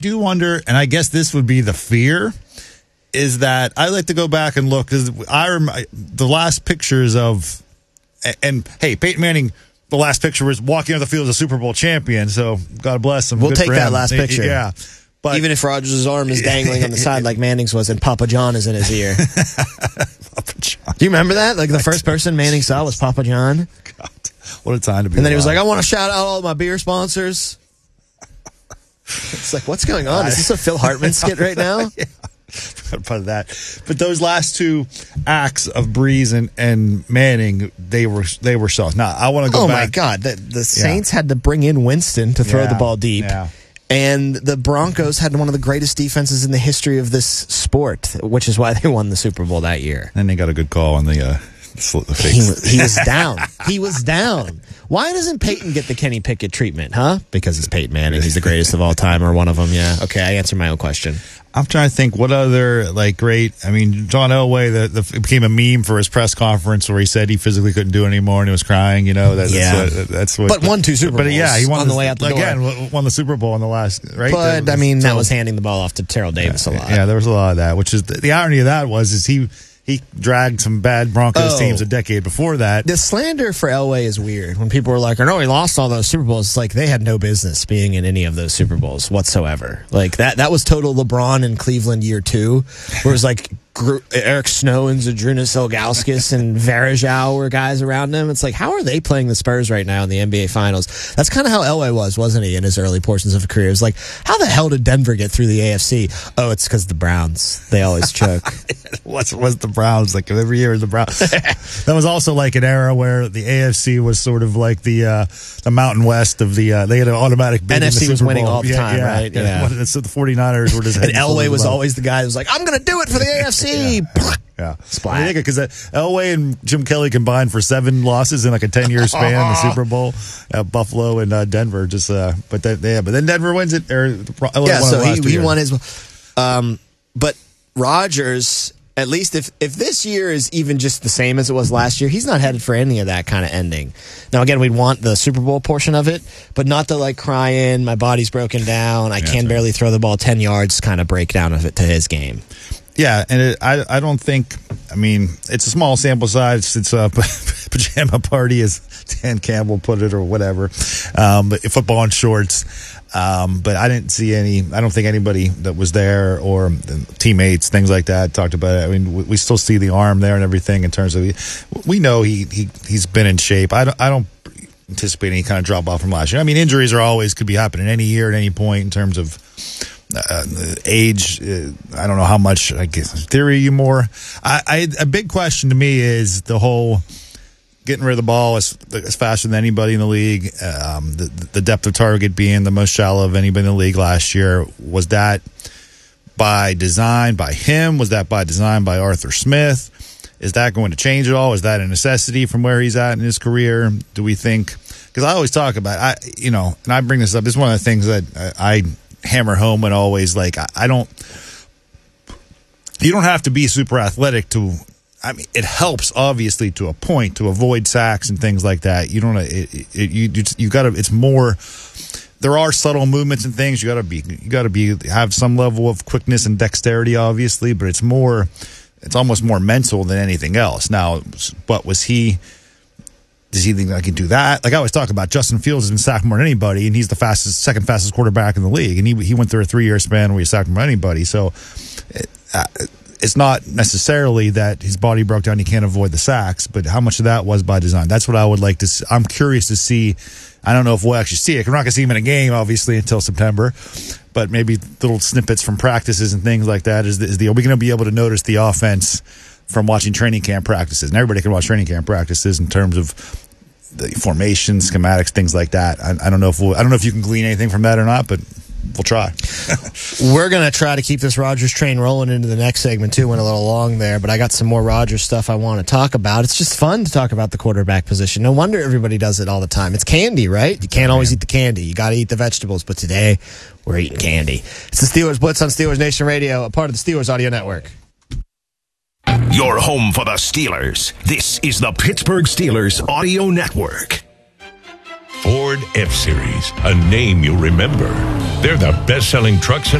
do wonder, and I guess this would be the fear, is that I like to go back and look, because the last pictures of, and hey, Peyton Manning, the last picture was walking on the field as a Super Bowl champion, so God bless him. We'll Good take for that him. last picture. Yeah. But even if Rodgers' arm is dangling on the side like Manning's was and Papa John is in his ear. Papa John. Do you remember that? Like the first person Manning saw was Papa John. God, what a time to be And then he was alive. like, I want to shout out all my beer sponsors. It's like, what's going on? Is this a Phil Hartman skit right now? Yeah. Part of that. But those last two acts of Breeze and Manning, they were soft. Now, I want to go back. Oh, my God. The Saints had to bring in Winston to throw the ball deep. Yeah. And the Broncos had one of the greatest defenses in the history of this sport, which is why they won the Super Bowl that year. And they got a good call on the face. He was down. He was down. Why doesn't Peyton get the Kenny Pickett treatment, huh? Because it's Peyton Manning. He's the greatest of all time, or one of them, yeah. Okay, I answered my own question. I'm trying to think what other, great, John Elway it became a meme for his press conference where he said he physically couldn't do it anymore and he was crying, That's what. But won 2 Super Bowls. But yeah, he won on the way out the door. Again, won the Super Bowl in the last, right? But, that was handing the ball off to Terrell Davis a lot. Yeah, there was a lot of that, which is, the irony of that is he dragged some bad Broncos teams a decade before that. The slander for Elway is weird. When people were like, "Oh no, he lost all those Super Bowls," it's like they had no business being in any of those Super Bowls whatsoever. Like that was total LeBron in Cleveland year 2, where it was like Eric Snow and Zydrunas Ilgauskas and Varejao were guys around him. It's like, how are they playing the Spurs right now in the NBA Finals? That's kind of how Elway wasn't he, in his early portions of his career? It was like, how the hell did Denver get through the AFC? Oh, it's because the Browns. They always choke. What's the Browns? Like every year the Browns. That was also like an era where the AFC was sort of like the Mountain West of the. They had an automatic bid. NFC was winning Bowl. all the time, right? Yeah. So the 49ers were just. And Elway was always the guy who was like, I'm going to do it for the AFC. Yeah. Splat. Because Elway and Jim Kelly combined for 7 losses in like a 10-year span. The Super Bowl, Buffalo and Denver. But then Denver wins it. He won his. But Rodgers, at least if this year is even just the same as it was last year, he's not headed for any of that kind of ending. Now, again, we'd want the Super Bowl portion of it, but not the crying, my body's broken down, I can barely throw the ball 10 yards kind of breakdown of it to his game. Yeah, and I don't think, it's a small sample size. It's a pajama party, as Dan Campbell put it, or whatever. But football and shorts. But I didn't see I don't think anybody that was there or teammates, things like that, talked about it. We still see the arm there and everything in terms of, we know he's been in shape. I don't anticipate any kind of drop off from last year. Injuries could be happening any year at any point in terms of age. I don't know how much, I guess, in theory, you more. A big question to me is the whole getting rid of the ball as faster than anybody in the league. The depth of target being the most shallow of anybody in the league last year. Was that by design by him? Was that by design by Arthur Smith? Is that going to change at all? Is that a necessity from where he's at in his career? Do we think? Because I always talk about, and I bring this up. This is one of the things that I hammer home and always you don't have to be super athletic to, it helps obviously to a point to avoid sacks and things like that. You don't, you got to, it's more, there are subtle movements and things. You got to have some level of quickness and dexterity, obviously, but it's almost more mental than anything else. Now, but does he think I can do that? Like I always talk about, Justin Fields has been sacked more than anybody, and he's the second fastest quarterback in the league. And he went through a 3-year span where he sacked more than anybody. So it's not necessarily that his body broke down, he can't avoid the sacks, but how much of that was by design? That's what I would like to see. I'm curious to see. I don't know if we'll actually see it. We're not going to see him in a game, obviously, until September. But maybe little snippets from practices and things like that. Are we going to be able to notice the offense from watching training camp practices? And everybody can watch training camp practices in terms of the formation, schematics, things like that. I don't know if you can glean anything from that or not, but we'll try. We're going to try to keep this Rodgers train rolling into the next segment, too. Went a little long there, but I got some more Rodgers stuff I want to talk about. It's just fun to talk about the quarterback position. No wonder everybody does it all the time. It's candy, right? You can't always eat the candy. You got to eat the vegetables, but today we're eating candy. It's the Steelers Blitz on Steelers Nation Radio, a part of the Steelers Audio Network. Your home for the Steelers. This is the Pittsburgh Steelers Audio Network. Ford F-Series, a name you'll remember. They're the best-selling trucks in